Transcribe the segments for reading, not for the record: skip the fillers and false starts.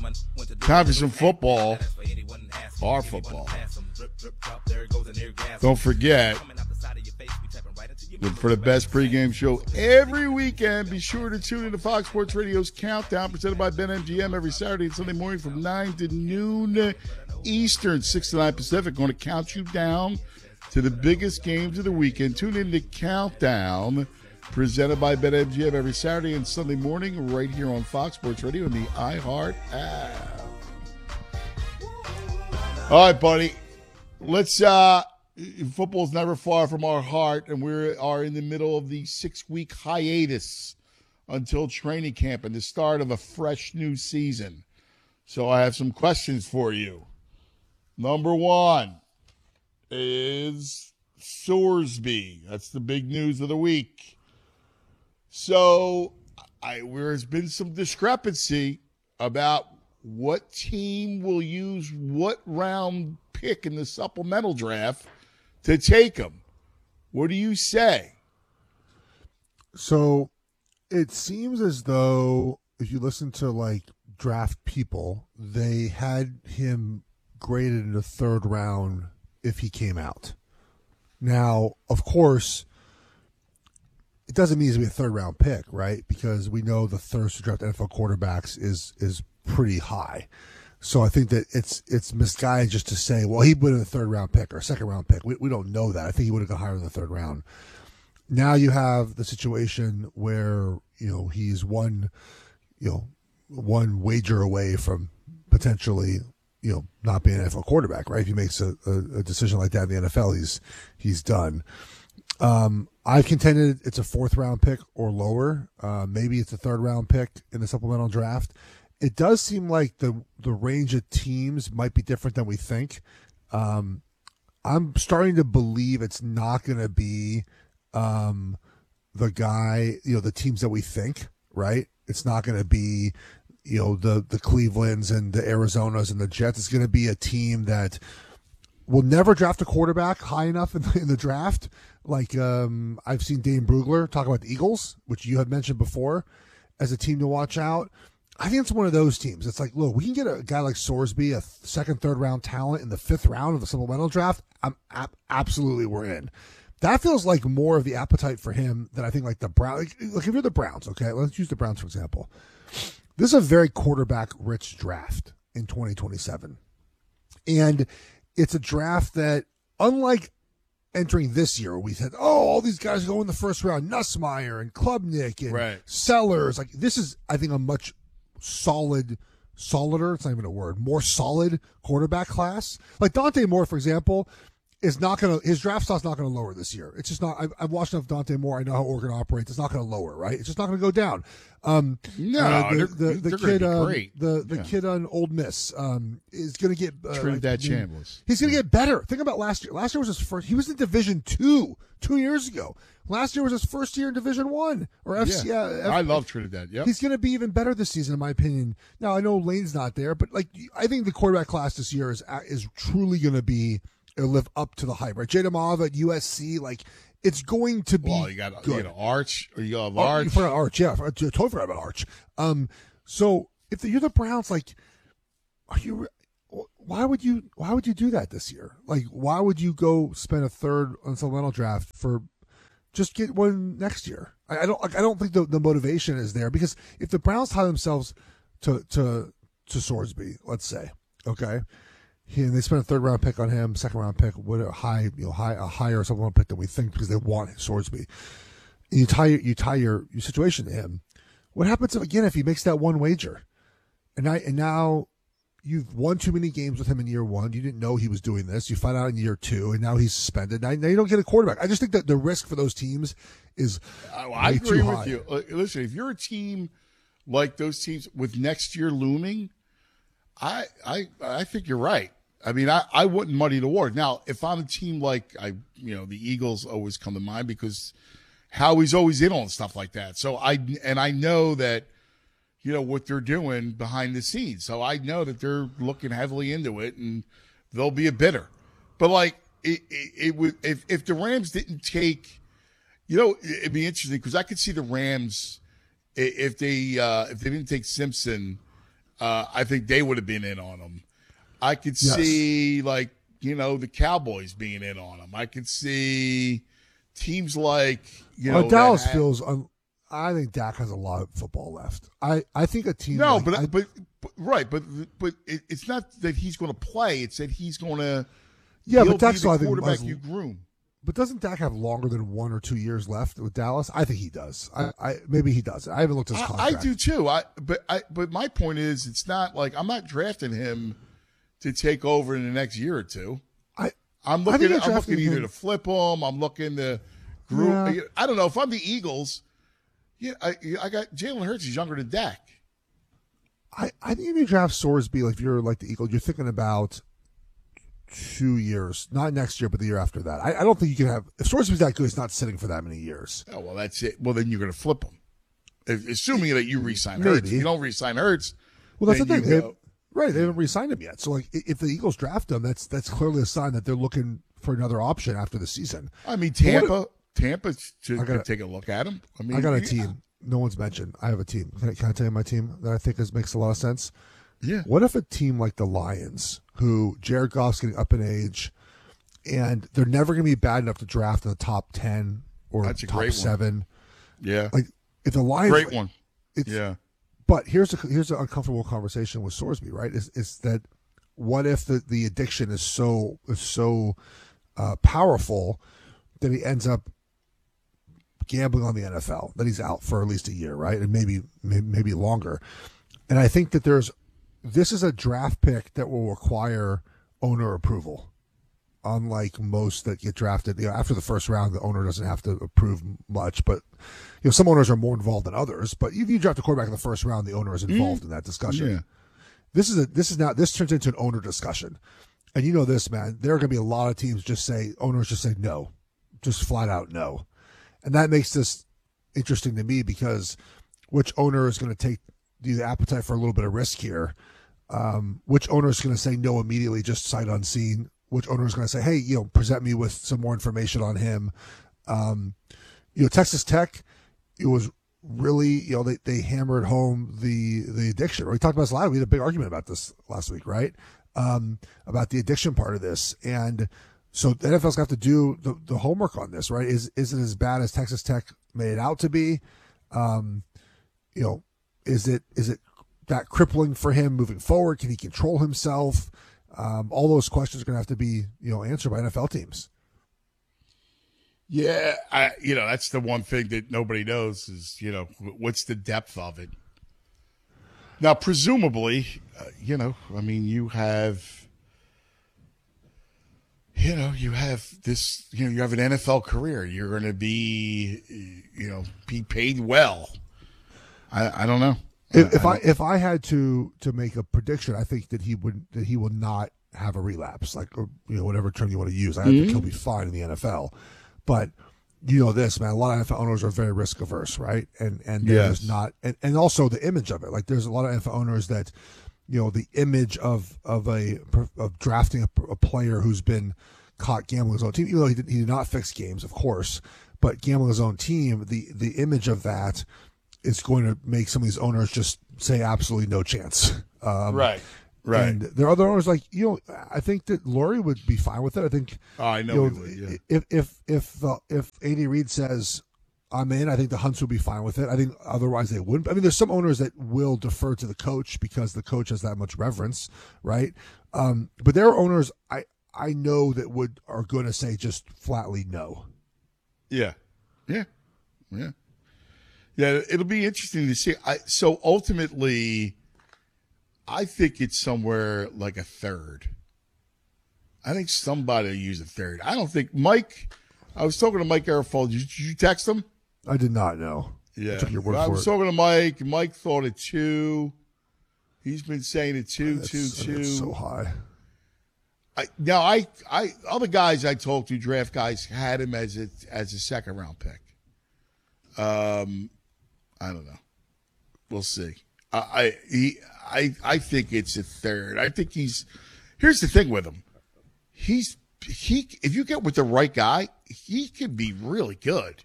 Time for some football. Our football. Don't forget, look for the best pregame show every weekend. Be sure to tune in to Fox Sports Radio's Countdown, presented by BetMGM every Saturday and Sunday morning from 9 to noon Eastern, 6 to 9 Pacific. Going to count you down to the biggest games of the weekend. Tune in to Countdown, presented by BetMGM every Saturday and Sunday morning right here on Fox Sports Radio and the iHeart app. All right, buddy. Let's football's never far from our heart, and we are in the middle of the 6-week hiatus until training camp and the start of a fresh new season. So I have some questions for you. Number one is Sorsby. That's the big news of the week. So there's been some discrepancy about what team will use what round pick in the supplemental draft to take him. What do you say? So it seems as though if you listen to like draft people, they had him graded in the third round if he came out. Now, of course, it doesn't mean he's going to be a third round pick, right? Because we know the thirst to draft NFL quarterbacks is pretty high. So I think that it's misguided just to say, well, he would have been a third round pick or a second round pick. We don't know that. I think he would have gone higher in the third round. Now you have the situation where, he's one wager away from potentially, not being an NFL quarterback, right? If he makes a decision like that in the NFL, he's done. I've contended it's a fourth round pick or lower. Maybe it's a third round pick in the supplemental draft. It does seem like the range of teams might be different than we think. I'm starting to believe it's not going to be the guy, the teams that we think, right? It's not going to be, the Clevelands and the Arizonas and the Jets. It's going to be a team that will never draft a quarterback high enough in the draft. Like I've seen Dane Brugler talk about the Eagles, which you had mentioned before, as a team to watch out. I think it's one of those teams. It's like, look, we can get a guy like Sorsby, a second, third round talent in the fifth round of the supplemental draft. Absolutely, we're in. That feels like more of the appetite for him than I think like the Browns. Like if you're the Browns, okay, let's use the Browns for example. This is a very quarterback-rich draft in 2027. And it's a draft that, unlike entering this year, where we said, all these guys go in the first round, Nussmeier and Klubnik and Sellers. Like this is, I think, a much solider, it's not even a word, more solid quarterback class. Like Dante Moore, for example, is not going to, his draft stock's not going to lower this year. It's just not, I've watched enough Dante Moore. I know how Oregon operates. It's not going to lower, right? It's just not going to go down. The kid, great. The kid on Ole Miss, is going to get, Trinidad Chambliss. He's going to get better. Think about last year. Last year was his first, he was in Division 2 years ago. Last year was his first year in Division 1 or FC. Yeah. I love Trinidad. Yep. He's going to be even better this season, in my opinion. Now, I know Lane's not there, but like, I think the quarterback class this year is truly going to be, it'll live up to the hype, right? Jada Mava at USC, like, it's going to be you got good. Arch, or you got Arch. You forgot Arch, yeah. I totally forgot about Arch. So if you're the Browns, like, why would you do that this year? Like, why would you go spend a third on supplemental draft for just get one next year? I don't think the motivation is there, because if the Browns tie themselves to Sorsby, let's say, okay, and they spent a third round pick on him, second round pick, a higher supplemental pick than we think, because they want Sorsby. And you tie your situation to him. What happens if he makes that one wager, and now you've won too many games with him in year one. You didn't know he was doing this. You find out in year two, and now he's suspended. Now you don't get a quarterback. I just think that the risk for those teams is I agree with you. Listen, if you're a team like those teams with next year looming, I think you're right. I mean, I wouldn't muddy the water. Now, if I'm a team like the Eagles always come to mind, because Howie's always in on stuff like that. So I know that, what they're doing behind the scenes. So I know that they're looking heavily into it, and they'll be a bidder. But like it would, if the Rams didn't take, it'd be interesting, because I could see the Rams, if they didn't take Simpson I think they would have been in on him. I could Yes. see, like, the Cowboys being in on him. I could see teams like, Dallas feels. I think Dak has a lot of football left. I think a team. No, like, but it's not that he's going to play. It's that he's going to. Yeah, but Dak's the still, quarterback you groom. But doesn't Dak have longer than 1 or 2 years left with Dallas? I think he does. Maybe he does. I haven't looked at his contract. I do too. But my point is, it's not like I'm not drafting him to take over in the next year or two. I'm looking either to flip him. I'm looking to groom. Yeah. I don't know if I'm the Eagles. Yeah, I got Jalen Hurts is younger than Dak. I think if you draft Sorsby, like if you're like the Eagles, you're thinking about 2 years, not next year, but the year after that. I don't think you can have if Sorsby's that good, he's not sitting for that many years. Oh well, that's it. Well, then you're going to flip him, assuming that you re-sign Hurts. If you don't re-sign Hurts, well, that's the thing. They haven't re-signed him yet. So, like, if the Eagles draft him, that's clearly a sign that they're looking for another option after the season. I mean, Tampa should take a look at him. I mean, I got a team. No one's mentioned. I have a team. Can I tell you my team that I think makes a lot of sense? Yeah. What if a team like the Lions, who Jared Goff's getting up in age, and they're never going to be bad enough to draft in the top 10 or top 7? Yeah. Like, if the Lions. Great one. Yeah. But here's an uncomfortable conversation with Sorsby, right? Is that what if the addiction is so powerful that he ends up gambling on the NFL, that he's out for at least a year, right? And maybe longer. And I think that this is a draft pick that will require owner approval. Unlike most that get drafted, after the first round, the owner doesn't have to approve much, but some owners are more involved than others. But if you draft a quarterback in the first round, the owner is involved in that discussion. Yeah. This turns into an owner discussion, and this, man. There are going to be a lot of teams owners just say no, just flat out no, and that makes this interesting to me because which owner is going to take the appetite for a little bit of risk here? Which owner is going to say no immediately, just sight unseen? Which owner is going to say, hey, present me with some more information on him? Texas Tech, it was really, they hammered home the addiction. We talked about this a lot. We had a big argument about this last week, right? About the addiction part of this. And so the NFL's got to do the homework on this, right? Is it as bad as Texas Tech made it out to be? Is it that crippling for him moving forward? Can he control himself? All those questions are going to have to be, answered by NFL teams. Yeah, that's the one thing that nobody knows is, what's the depth of it. Now, presumably, you have, you have this, you have an NFL career. You're going to be, be paid well. I don't know. If I had to make a prediction, I think that he will not have a relapse, like whatever term you want to use. I think he'll be fine in the NFL, but this, man, a lot of NFL owners are very risk averse, right? And there's not, and also the image of it. Like there's a lot of NFL owners that the image of drafting a player who's been caught gambling his own team, even though he did not fix games, of course, but gambling his own team, the image of that is going to make some of these owners just say absolutely no chance. Right. And there are other owners like, I think that Lurie would be fine with it. I think. Oh, I know he would, yeah. If Andy Reid says I'm in, I think the Hunts would be fine with it. I think otherwise they wouldn't. I mean, there's some owners that will defer to the coach because the coach has that much reverence, right? But there are owners I know that are going to say just flatly no. Yeah. Yeah, it'll be interesting to see. So ultimately, I think it's somewhere like a third. I think somebody will use a third. I don't think Mike. I was talking to Mike Garafolo. Did you text him? I did not know. Yeah, I took your word I for was it. talking to Mike. Mike thought it 2. He's been saying it 2. That's so high. Other guys I talked to, draft guys, had him as a second round pick. I don't know. We'll see. I think it's a third. I think here's the thing with him. If you get with the right guy, he can be really good.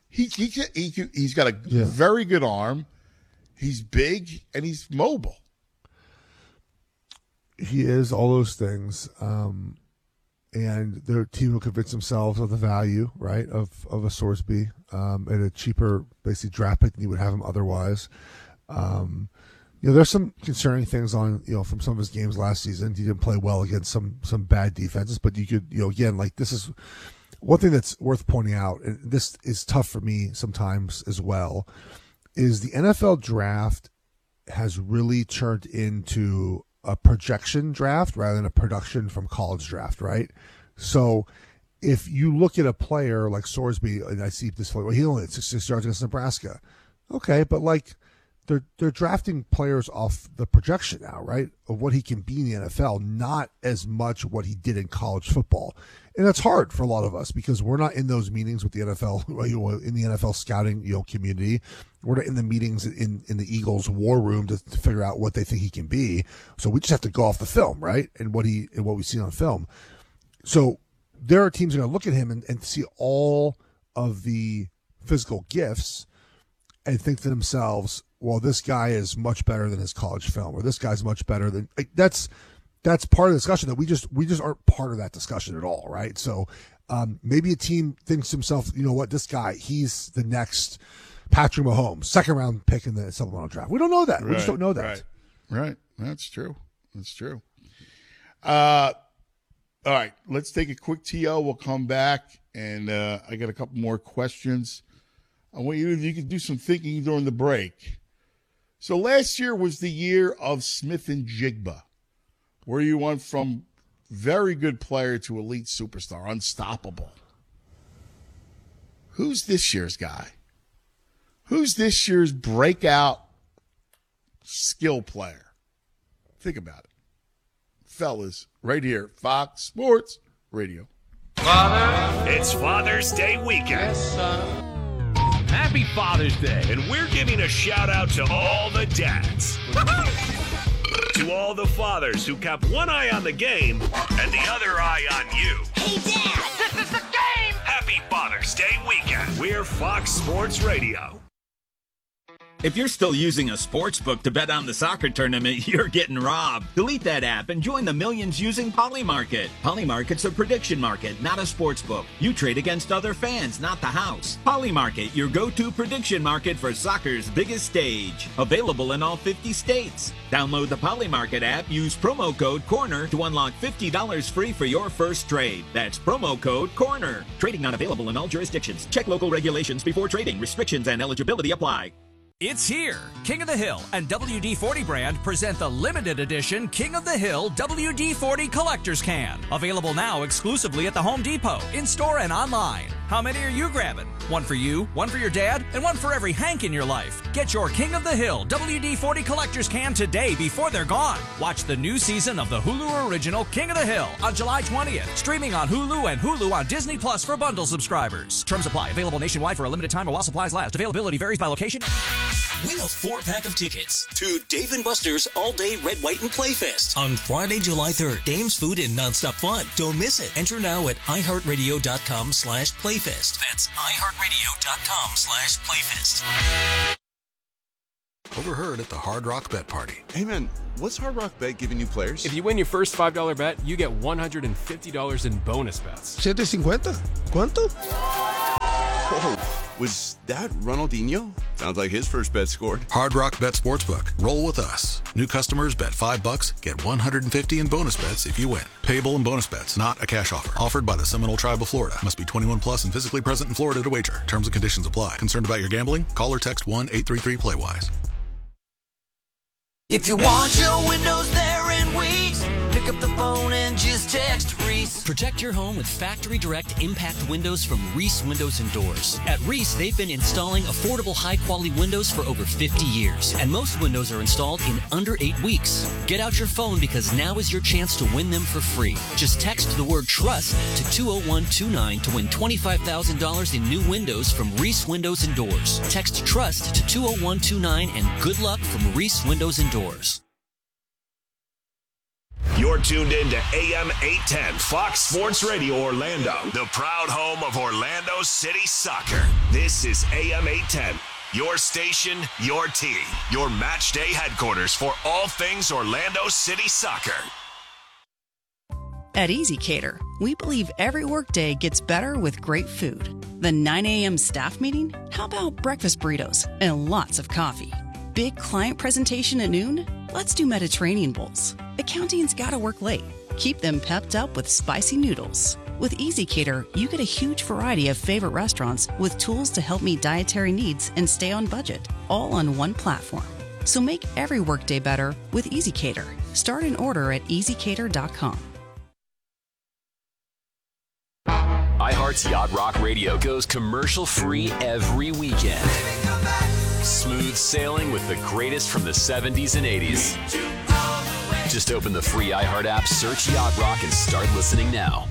He's got a very good arm. He's big and he's mobile. he is all those things. And their team will convince themselves of the value, right, of a Sorsby at a cheaper, basically, draft pick than you would have him otherwise. There's some concerning things on, from some of his games last season. He didn't play well against some bad defenses, but you could, again, like, this is one thing that's worth pointing out, and this is tough for me sometimes as well, is the NFL draft has really turned into a projection draft rather than a production from college draft, right? So if you look at a player like Sorsby, and I see this, well, he only had 66 yards against Nebraska. Okay, but like they're drafting players off the projection now, right, of what he can be in the NFL, not as much what he did in college football. And that's hard for a lot of us because we're not in those meetings with the NFL, in the NFL scouting community. We're not in the meetings in the Eagles war room to figure out what they think he can be. So we just have to go off the film, right, and what we see on film. So there are teams that are going to look at him and see all of the physical gifts and think to themselves, well, this guy is much better than his college film, or this guy's much better than that's part of the discussion that we just aren't part of that discussion at all, right? So maybe a team thinks to himself, you know what, this guy, he's the next Patrick Mahomes, second round pick in the supplemental draft. We don't know that. Right, we just don't know that. Right. That's true. All right, let's take a quick TO. We'll come back, and I got a couple more questions. I want you can do some thinking during the break. So last year was the year of Smith and Jigba, where you went from very good player to elite superstar, unstoppable. Who's this year's guy? Who's this year's breakout skill player? Think about it. Fellas, right here, Fox Sports Radio. Father, it's Father's Day weekend. Yes, son. Happy Father's Day, and we're giving a shout out to all the dads. To all the fathers who kept one eye on the game and the other eye on you. Hey, Dad, this is the game! Happy Father's Day weekend. We're Fox Sports Radio. If you're still using a sports book to bet on the soccer tournament, you're getting robbed. Delete that app and join the millions using Polymarket. Polymarket's a prediction market, not a sports book. You trade against other fans, not the house. Polymarket, your go-to prediction market for soccer's biggest stage. Available in all 50 states. Download the Polymarket app, use promo code CORNER to unlock $50 free for your first trade. That's promo code CORNER. Trading not available in all jurisdictions. Check local regulations before trading. Restrictions and eligibility apply. It's here. King of the Hill and WD-40 brand present the limited edition King of the Hill WD-40 Collector's Can. Available now exclusively at the Home Depot, in-store and online. How many are you grabbing? One for you, one for your dad, and one for every Hank in your life. Get your King of the Hill WD-40 Collector's Can today before they're gone. Watch the new season of the Hulu original King of the Hill on July 20th. Streaming on Hulu and Hulu on Disney Plus for bundle subscribers. Terms apply. Available nationwide for a limited time or while supplies last. Availability varies by location. Win a 4-pack of tickets to Dave & Buster's All-Day Red, White, and Playfest on Friday, July 3rd. Games, food, and nonstop fun. Don't miss it. Enter now at iHeartRadio.com/Playfest. That's iHeartRadio.com/Playfest. Overheard at the Hard Rock Bet Party. Hey man, what's Hard Rock Bet giving you players? If you win your first $5 bet, you get $150 in bonus bets. $750? ¿Cuánto? Whoa, was that Ronaldinho? Sounds like his first bet scored. Hard Rock Bet Sportsbook. Roll with us. New customers bet $5, get $150 in bonus bets if you win. Payable in bonus bets, not a cash offer. Offered by the Seminole Tribe of Florida. Must be 21 plus and physically present in Florida to wager. Terms and conditions apply. Concerned about your gambling? Call or text 1-833-PLAY-WISE. If you want your windows there in weeks, pick up the phone and just text Reese. Protect your home with Factory Direct Impact Windows from Reese Windows and Doors. At Reese, they've been installing affordable, high-quality windows for over 50 years, and most windows are installed in under 8 weeks. Get out your phone because now is your chance to win them for free. Just text the word TRUST to 20129 to win $25,000 in new windows from Reese Windows and Doors. Text TRUST to 20129 and good luck from Reese Windows and Doors. You're tuned in to AM 810 Fox Sports Radio Orlando, the proud home of Orlando City Soccer. This is AM 810, your station, your team, your match day headquarters for all things Orlando City Soccer. At EasyCater, we believe every workday gets better with great food. The 9 a.m. staff meeting? How about breakfast burritos and lots of coffee? Big client presentation at noon? Let's do Mediterranean bowls. Accounting's gotta work late. Keep them pepped up with spicy noodles. With EasyCater, you get a huge variety of favorite restaurants with tools to help meet dietary needs and stay on budget, all on one platform. So make every workday better with EasyCater. Start an order at easycater.com. iHeart's Yacht Rock Radio goes commercial-free every weekend. Smooth sailing with the greatest from the 70s and 80s. Just open the free iHeart app, search Yacht Rock, and start listening now.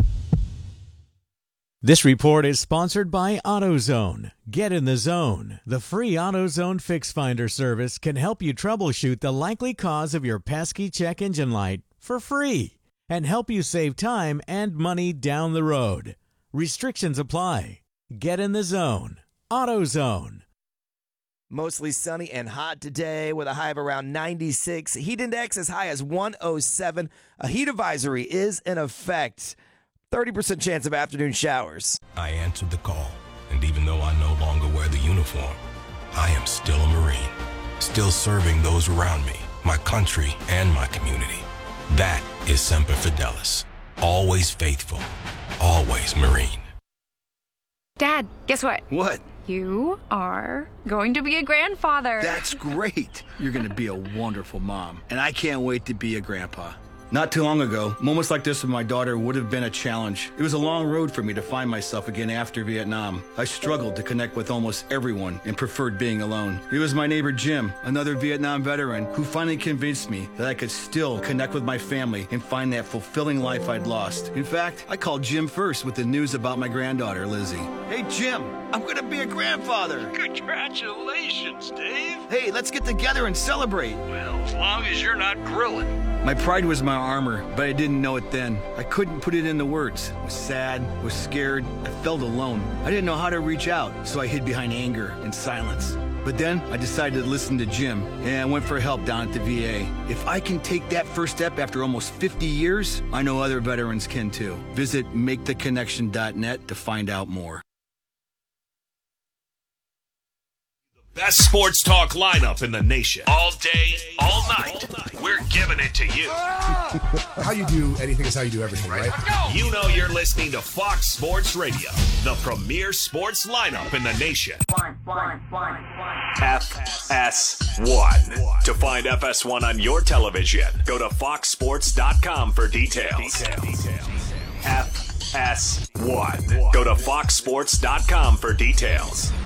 This report is sponsored by AutoZone. Get in the zone. The free AutoZone Fix Finder service can help you troubleshoot the likely cause of your pesky check engine light for free and help you save time and money down the road. Restrictions apply. Get in the zone. AutoZone. Mostly sunny and hot today with a high of around 96. Heat index as high as 107. A heat advisory is in effect. 30% chance of afternoon showers. I answered the call, and even though I no longer wear the uniform, I am still a Marine, still serving those around me, my country, and my community. That is Semper Fidelis. Always faithful, always Marine. Dad, guess what? What? You are going to be a grandfather. That's great. You're going to be a wonderful mom, and I can't wait to be a grandpa. Not too long ago, moments like this with my daughter would have been a challenge. It was a long road for me to find myself again after Vietnam. I struggled to connect with almost everyone and preferred being alone. It was my neighbor Jim, another Vietnam veteran, who finally convinced me that I could still connect with my family and find that fulfilling life I'd lost. In fact, I called Jim first with the news about my granddaughter, Lizzie. Hey, Jim, I'm going to be a grandfather. Congratulations, Dave. Hey, let's get together and celebrate. Well, as long as you're not grilling. My pride was my armor, but I didn't know it then. I couldn't put it into words. I was sad, was scared, I felt alone. I didn't know how to reach out, so I hid behind anger and silence. But then I decided to listen to Jim, and I went for help down at the VA. If I can take that first step after almost 50 years, I know other veterans can too. Visit maketheconnection.net to find out more. Best sports talk lineup in the nation. All day, all night. We're giving it to you. How you do anything is how you do everything, right? You know you're listening to Fox Sports Radio, the premier sports lineup in the nation. FS1. To find FS1 on your television, go to foxsports.com for details. FS1. Go to foxsports.com for details.